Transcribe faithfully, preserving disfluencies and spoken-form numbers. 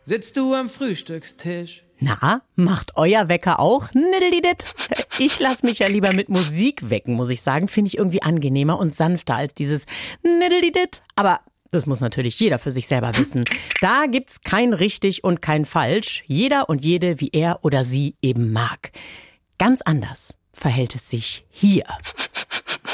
sitzt du am Frühstückstisch. Na, macht euer Wecker auch Niddelidit? Ich lass mich ja lieber mit Musik wecken, muss ich sagen. Finde ich irgendwie angenehmer und sanfter als dieses Niddelidit. Aber das muss natürlich jeder für sich selber wissen. Da gibt's kein richtig und kein falsch. Jeder und jede, wie er oder sie eben mag. Ganz anders verhält es sich hier.